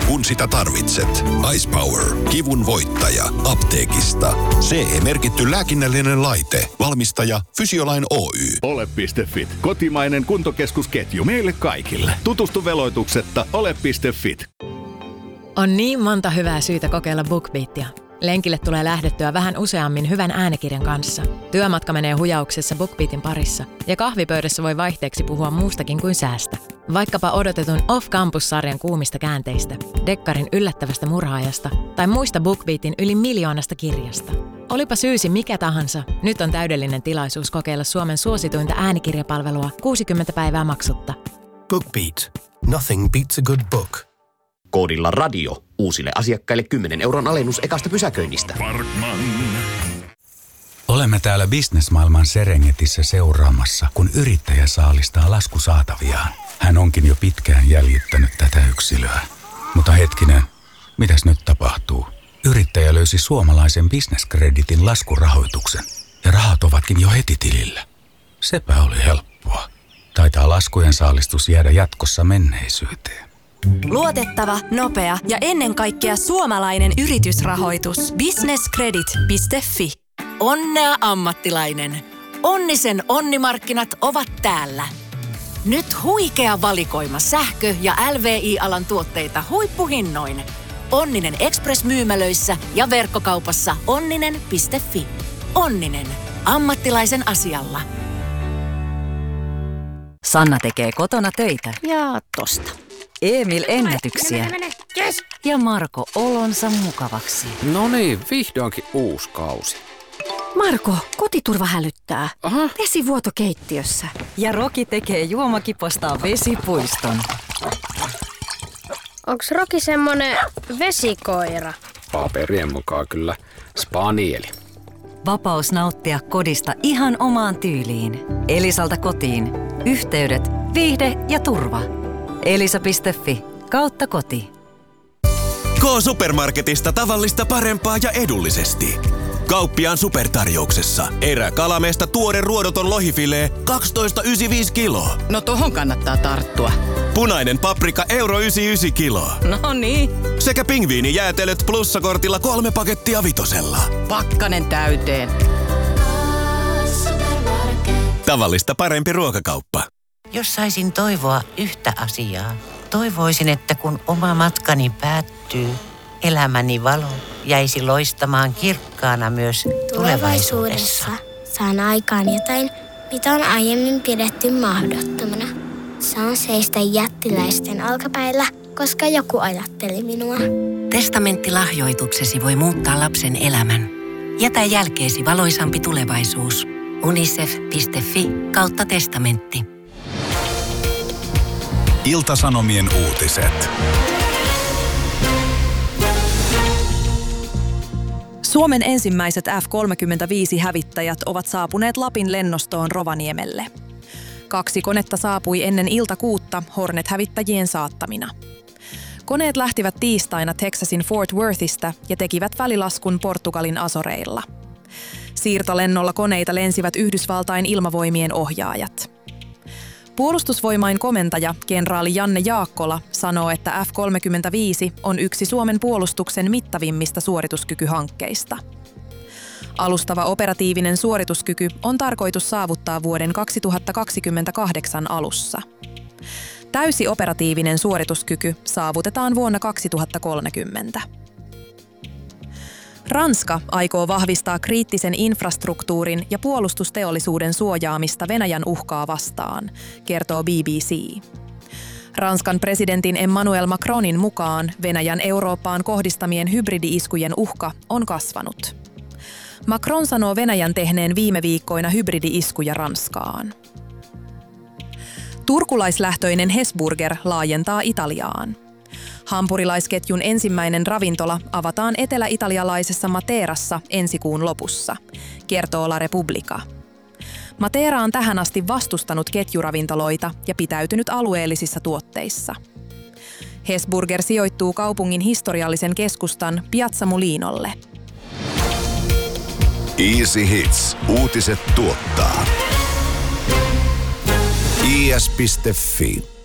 kun sitä tarvitset. Ice Power. Kivun voittaja. Apteekista. CE-merkitty lääkinnällinen laite. Valmistaja Fysiolain Oy. Ole.fit. Kotimainen kuntokeskusketju meille kaikille. Tutustu veloituksetta ole.fit. On niin monta hyvää syytä kokeilla BookBeatia. Lenkille tulee lähdettyä vähän useammin hyvän äänikirjan kanssa. Työmatka menee hujauksessa BookBeatin parissa. Ja kahvipöydässä voi vaihteeksi puhua muustakin kuin säästä. Vaikkapa odotetun Off-Campus-sarjan kuumista käänteistä, dekkarin yllättävästä murhaajasta tai muista BookBeatin yli 1 miljoonasta kirjasta. Olipa syysi mikä tahansa, nyt on täydellinen tilaisuus kokeilla Suomen suosituinta äänikirjapalvelua 60 päivää maksutta. BookBeat. Nothing beats a good book. Koodilla radio. Uusille asiakkaille 10 € alennus ekasta pysäköinnistä. Olemme täällä bisnesmaailman Serengetissä seuraamassa, kun yrittäjä saalistaa laskusaataviaan. Hän onkin jo pitkään jäljittänyt tätä yksilöä. Mutta hetkinen, mitäs nyt tapahtuu? Yrittäjä löysi suomalaisen bisneskreditin laskurahoituksen. Ja rahat ovatkin jo heti tilillä. Sepä oli helppoa. Taitaa laskujen saalistus jäädä jatkossa menneisyyteen. Luotettava, nopea ja ennen kaikkea suomalainen yritysrahoitus. Businesscredit.fi. Onnea ammattilainen. Onnisen onnimarkkinat ovat täällä. Nyt huikea valikoima sähkö- ja LVI-alan tuotteita huippuhinnoin. Onninen Express-myymälöissä ja verkkokaupassa onninen.fi. Onninen. Ammattilaisen asialla. Sanna tekee kotona töitä. Ja tosta. Emil ennätyksiä. Mene. Yes. Ja Marko olonsa mukavaksi. No niin, vihdoinkin uusi kausi. Marko, kotiturva hälyttää. Aha. Vesivuoto keittiössä. Ja Roki tekee juomakipostaan vesipuiston. Onks Roki semmonen vesikoira? Paperien mukaan kyllä spanieli. Vapaus nauttia kodista ihan omaan tyyliin. Elisalta kotiin. Yhteydet, viihde ja turva. Elisa.fi/koti. K-Supermarketista tavallista parempaa ja edullisesti. Kauppiaan supertarjouksessa. Eräkalameesta tuore ruodoton lohifilee 12,95 kiloa. No tohon kannattaa tarttua. Punainen paprika €1,99 kiloa. No niin. Sekä pingviinijäätelöt plussakortilla 3 pakettia 5. Pakkanen täyteen. Tavallista parempi ruokakauppa. Jos saisin toivoa yhtä asiaa, toivoisin, että kun oma matkani päättyy, elämäni valo jäisi loistamaan kirkkaana myös tulevaisuudessa. Saan aikaan jotain, mitä on aiemmin pidetty mahdottomana. Saan seistä jättiläisten olkapäillä, koska joku ajatteli minua. Testamenttilahjoituksesi voi muuttaa lapsen elämän. Jätä jälkeesi valoisampi tulevaisuus. unicef.fi/testamentti. Ilta-Sanomien uutiset. Suomen ensimmäiset F-35-hävittäjät ovat saapuneet Lapin lennostoon Rovaniemelle. 2 konetta saapui ennen iltakuutta Hornet-hävittäjien saattamina. Koneet lähtivät tiistaina Texasin Fort Worthista ja tekivät välilaskun Portugalin Azoreilla. Siirtolennolla koneita lensivät Yhdysvaltain ilmavoimien ohjaajat. Puolustusvoimain komentaja, kenraali Janne Jaakkola, sanoo, että F-35 on yksi Suomen puolustuksen mittavimmista suorituskykyhankkeista. Alustava operatiivinen suorituskyky on tarkoitus saavuttaa vuoden 2028 alussa. Täysi operatiivinen suorituskyky saavutetaan vuonna 2030. Ranska aikoo vahvistaa kriittisen infrastruktuurin ja puolustusteollisuuden suojaamista Venäjän uhkaa vastaan, kertoo BBC. Ranskan presidentin Emmanuel Macronin mukaan Venäjän Eurooppaan kohdistamien hybridi-iskujen uhka on kasvanut. Macron sanoo Venäjän tehneen viime viikkoina hybridi-iskuja Ranskaan. Turkulaislähtöinen Hesburger laajentaa Italiaan. Hampurilaisketjun ensimmäinen ravintola avataan etelä-italialaisessa Materassa ensi kuun lopussa, kertoo La Repubblica. Matera on tähän asti vastustanut ketjuravintoloita ja pitäytynyt alueellisissa tuotteissa. Hesburger sijoittuu kaupungin historiallisen keskustan Piazza Mulinolle. Easy Hits. Uutiset tuottaa. is.fi